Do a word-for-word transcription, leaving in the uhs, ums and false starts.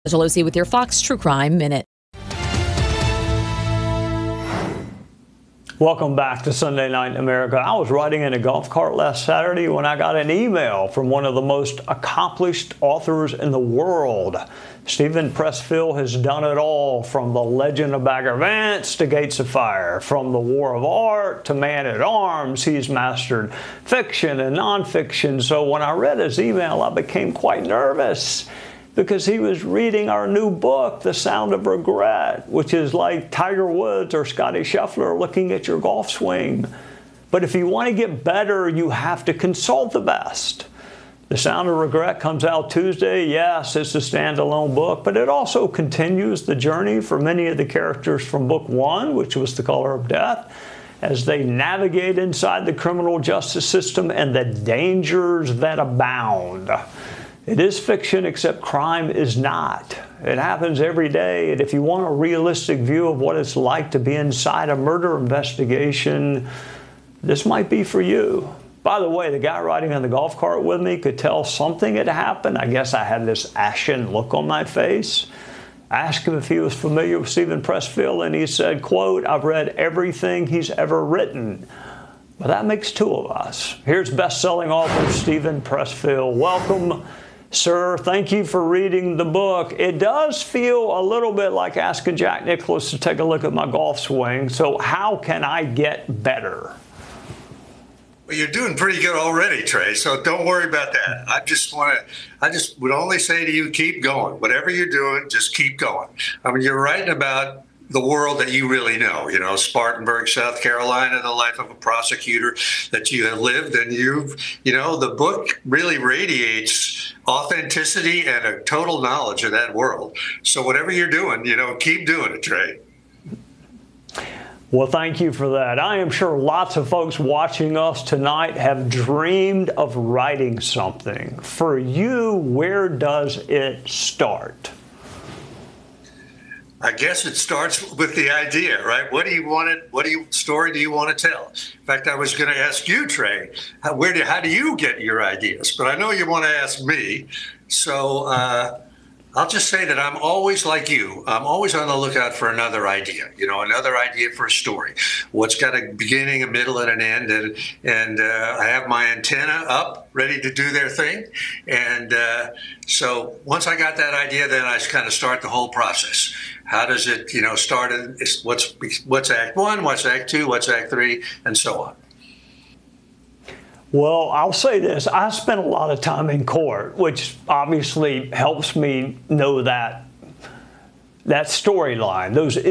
Pelosi with your Fox True Crime Minute. Welcome back to Sunday Night in America. I was riding in a golf cart last Saturday when I got an email from one of the most accomplished authors in the world. Steven Pressfield has done it all, from The Legend of Bagger Vance to Gates of Fire, from The War of Art to Man at Arms. He's mastered fiction and nonfiction. So when I read his email, I became quite nervous, because he was reading our new book, The Sound of Regret, which is like Tiger Woods or Scotty Scheffler looking at your golf swing. But if you want to get better, you have to consult the best. The Sound of Regret comes out Tuesday. Yes, it's a standalone book, but it also continues the journey for many of the characters from book one, which was The Color of Death, as they navigate inside the criminal justice system and the dangers that abound. It is fiction, except crime is not. It happens every day, and if you want a realistic view of what it's like to be inside a murder investigation, this might be for you. By the way, the guy riding on the golf cart with me could tell something had happened. I guess I had this ashen look on my face. I asked him if he was familiar with Steven Pressfield, and he said, quote, "I've read everything he's ever written." Well, that makes two of us. Here's best-selling author Steven Pressfield. Welcome, sir. Thank you for reading the book. It does feel a little bit like asking Jack Nicklaus to take a look at my golf swing. So how can I get better? Well, you're doing pretty good already, Trey, so don't worry about that. I just want to, I just would only say to you, keep going. Whatever you're doing, just keep going. I mean, you're writing about the world that you really know, you know, Spartanburg, South Carolina, the life of a prosecutor that you have lived. And you've, you know, the book really radiates authenticity and a total knowledge of that world. So whatever you're doing, you know, keep doing it, Trey. Well, thank you for that. I am sure lots of folks watching us tonight have dreamed of writing something. For you, where does it start? I guess it starts with the idea, right? What do you want it? What do you story do you want to tell? In fact, I was going to ask you, Trey, how, where do how do you get your ideas? But I know you want to ask me, so uh, I'll just say that I'm always like you. I'm always on the lookout for another idea. You know, another idea for a story. What's got a beginning, a middle, and an end, and and uh, I have my antenna up, ready to do their thing. And uh, so once I got that idea, then I kind of start the whole process. How does it, you know, start? What's what's Act One? What's Act Two? What's Act Three? And so on. Well, I'll say this. I spent a lot of time in court, which obviously helps me know that that storyline, those